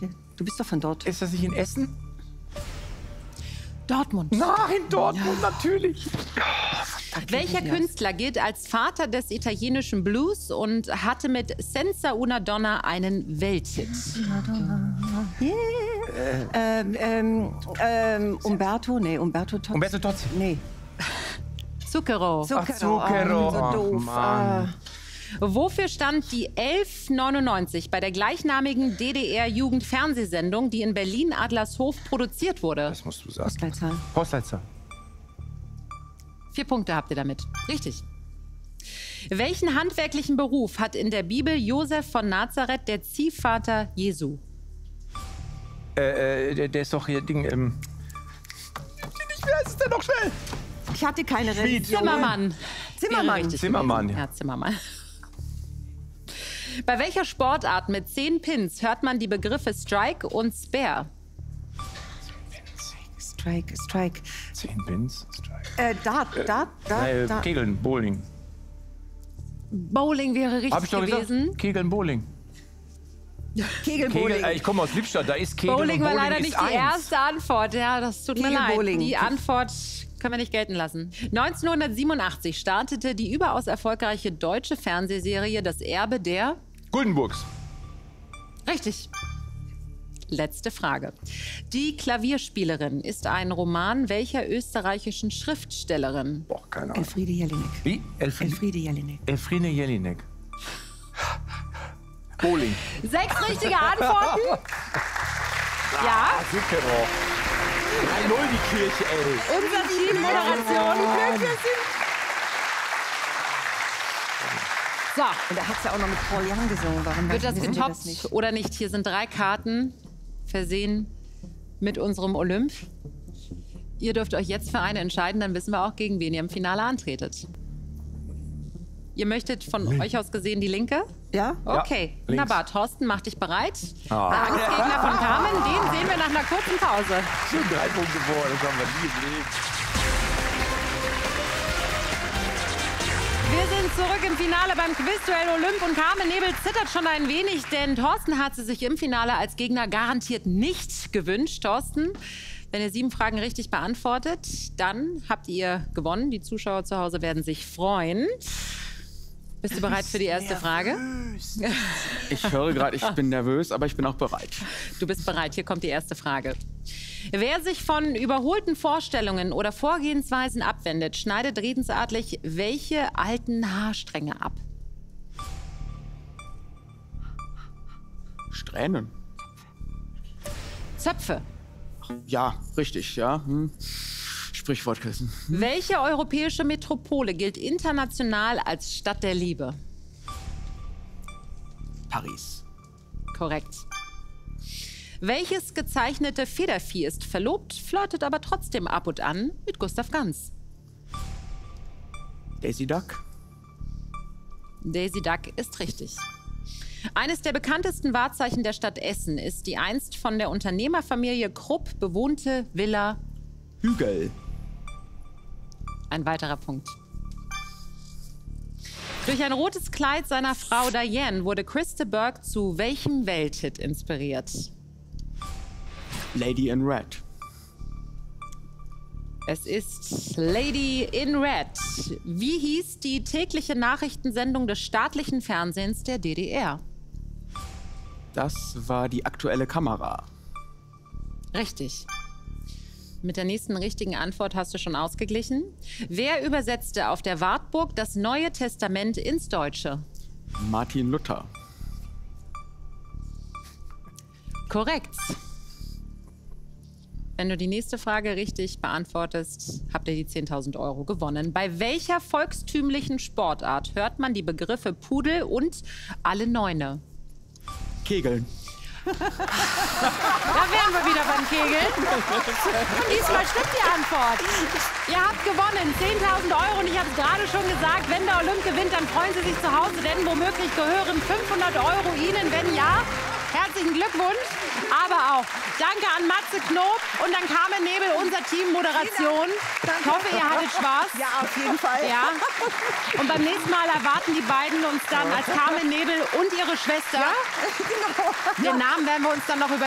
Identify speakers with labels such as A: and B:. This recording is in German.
A: Du bist doch von dort.
B: Ist das nicht in Essen?
A: Dortmund.
B: Nein, Dortmund, natürlich.
C: Welcher Künstler gilt als Vater des italienischen Blues und hatte mit Senza una donna einen Welthit?
A: Umberto? Nee, Umberto Tozzi.
B: Umberto Tozzi.
A: Nee.
C: Zucchero.
B: Ach, Zucchero.
A: So doof.
B: Mann.
C: Wofür stand die 1199 bei der gleichnamigen DDR-Jugendfernsehsendung, die in Berlin-Adlershof produziert wurde?
B: Das musst du sagen.
A: Postleitzahl.
B: Postleitzahl.
C: 4 Punkte habt ihr damit. Richtig. Welchen handwerklichen Beruf hat in der Bibel Josef von Nazareth, der Ziehvater Jesu?
B: Der ist doch hier Ding. Wie heißt es denn noch schnell?
A: Ich hatte keine Religion.
C: Zimmermann.
A: Zimmermann.
C: Wäre richtig
B: Zimmermann,
C: gewesen.
B: ja.
C: Ja, Zimmermann. Bei welcher Sportart mit 10 Pins hört man die Begriffe Strike und Spare?
A: Strike.
B: 10 Pins. Strike.
A: Dart.
B: Kegeln, Bowling.
C: Bowling wäre richtig
B: Hab ich doch
C: gewesen.
B: gesagt? Kegeln, Bowling.
A: Kegelbowling.
B: Ich komme aus Lippstadt, da ist Kegeln
C: Bowling
B: und
C: war
B: Bowling
C: leider
B: ist
C: nicht die
B: eins.
C: erste Antwort. Ja, das tut mir leid.
A: Kegelbowling.
C: Die Antwort können wir nicht gelten lassen. 1987 startete die überaus erfolgreiche deutsche Fernsehserie Das Erbe der...
B: Guldenburgs.
C: Richtig. Letzte Frage. Die Klavierspielerin ist ein Roman welcher österreichischen Schriftstellerin?
B: Boah, keine Ahnung.
A: Elfriede Jelinek.
B: Wie?
A: Elfriede Jelinek.
B: Elfriede Jelinek. Bowling.
C: 6 richtige Antworten. Ja,
B: Zucchero. 3-0 die Kirche, ey.
C: unser Team Moderation. So,
A: Und er hat ja auch noch mit Paul Young gesungen. Warum
C: wird das
A: wissen wir
C: getoppt
A: das nicht?
C: oder nicht? Hier sind 3 Karten versehen mit unserem Olymp. Ihr dürft euch jetzt für eine entscheiden, dann wissen wir auch, gegen wen ihr im Finale antretet. Ihr möchtet von euch aus gesehen die linke?
A: Ja?
C: Okay,
B: links.
C: wunderbar. Thorsten, mach dich bereit. Der Angstgegner von Carmen, den sehen wir nach einer kurzen Pause.
B: Schon 3 Punkte vor, das haben wir nie gelegt.
C: Wir sind zurück im Finale beim Quizduell Olymp und Carmen Nebel zittert schon ein wenig, denn Thorsten hat sie sich im Finale als Gegner garantiert nicht gewünscht. Thorsten, wenn ihr 7 Fragen richtig beantwortet, dann habt ihr gewonnen. Die Zuschauer zu Hause werden sich freuen. Bist du bereit für die erste Frage?
D: Ich höre gerade, ich bin nervös, aber ich bin auch bereit.
C: Du bist bereit. Hier kommt die erste Frage. Wer sich von überholten Vorstellungen oder Vorgehensweisen abwendet, schneidet redensartlich welche alten Haarstränge ab?
D: Strähnen.
C: Zöpfe.
D: Ja, richtig, ja. Sprichwortkissen.
C: Welche europäische Metropole gilt international als Stadt der Liebe?
D: Paris.
C: Korrekt. Welches gezeichnete Federvieh ist verlobt, flirtet aber trotzdem ab und an mit Gustav Ganz?
D: Daisy Duck.
C: Daisy Duck ist richtig. Eines der bekanntesten Wahrzeichen der Stadt Essen ist die einst von der Unternehmerfamilie Krupp bewohnte Villa.
D: Hügel.
C: Ein weiterer Punkt. Durch ein rotes Kleid seiner Frau Diane wurde Chris de Burgh zu welchem Welthit inspiriert?
D: Lady in Red.
C: Es ist Lady in Red. Wie hieß die tägliche Nachrichtensendung des staatlichen Fernsehens der DDR?
D: Das war die aktuelle Kamera.
C: Richtig. Mit der nächsten richtigen Antwort hast du schon ausgeglichen. Wer übersetzte auf der Wartburg das Neue Testament ins Deutsche?
D: Martin Luther.
C: Korrekt. Wenn du die nächste Frage richtig beantwortest, habt ihr die 10.000 Euro gewonnen. Bei welcher volkstümlichen Sportart hört man die Begriffe Pudel und alle Neune?
D: Kegeln.
C: Da wären wir wieder beim Kegeln. Und diesmal stimmt die Antwort. Ihr habt gewonnen, 10.000 Euro. Und ich habe es gerade schon gesagt, wenn der Olymp gewinnt, dann freuen Sie sich zu Hause, denn womöglich gehören 500 Euro Ihnen. Wenn ja, herzlichen Glückwunsch. Aber auch danke an Matze Knob und an Carmen Nebel, unser Team Moderation. Ich hoffe, ihr hattet Spaß.
A: Ja, auf jeden Fall.
C: Ja. Und beim nächsten Mal erwarten die beiden uns dann als Carmen Nebel und ihre Schwester.
A: Genau.
C: Den Namen werden wir uns dann noch über